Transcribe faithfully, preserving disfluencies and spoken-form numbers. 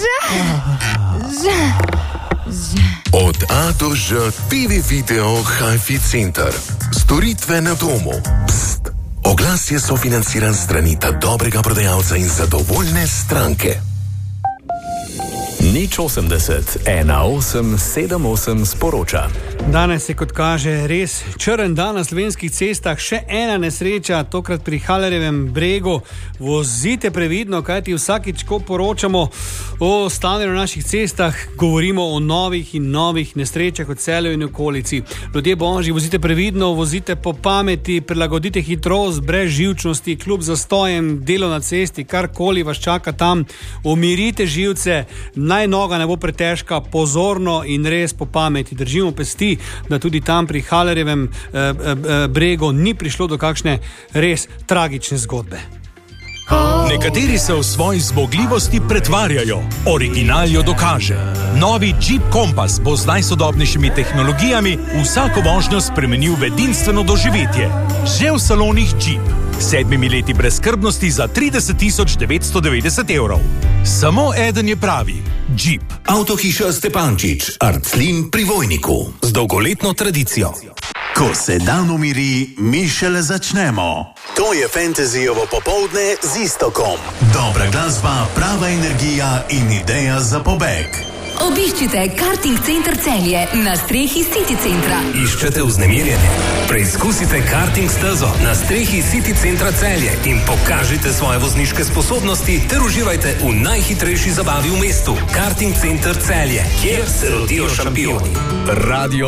Od A do Ž T V Video Hi-Fi Center. Storitve na domu. Pst. Oglas je sofinanciran strani ta dobrega prodajalca in zadovoljne stranke. Nič osemdeset, ena osem sedem osem sporoča. Danes je, kot kaže, res črn dan na slovenskih cestah. Še ena nesreča, tokrat pri Halerjevem bregu. Vozite previdno, kajti vsakič, ko poročamo o stanju na naših cestah, govorimo o novih in novih nesrečah v Celju in okolici. Ljudje božji, vozite previdno, vozite po pameti, prilagodite hitrost, brez živčnosti, kljub zastojem, delo na cesti, karkoli vas čaka tam, umirite živce, naj noga ne bo pretežka, pozorno in res po pameti. Držimo pesti, da tudi tam pri Halerjevem eh, eh, bregu ni prišlo do kakšne res tragične zgodbe. Nekateri se v svoji zmogljivosti pretvarjajo, original jo dokaže. Novi Jeep Compass bo z najsodobnejšimi tehnologijami vsako vožnjo spremenil v edinstveno doživetje. Že v salonih Jeep. Sedmimi leti brezskrbnosti za trideset tisoč devetsto devetdeset evrov. Samo eden je pravi. Jeep. Avtohiša Stepančič, Arclin pri Vojniku. Z dolgoletno tradicijo. Ko se dan umiri, mi šele začnemo. To je Fantasyjevo popoldne z Iztokom. Dobra glasba, prava energija in ideja za pobeg. Obiščite Karting Center Celje na strehi City Centra. Iščete vznemirjenje? Preizkusite karting stezo na strehi City Centra Celje in pokažite svoje vozniške sposobnosti ter uživajte v najhitrejši zabavi v mestu. Karting Center Celje, kjer se rodijo šampioni. Radio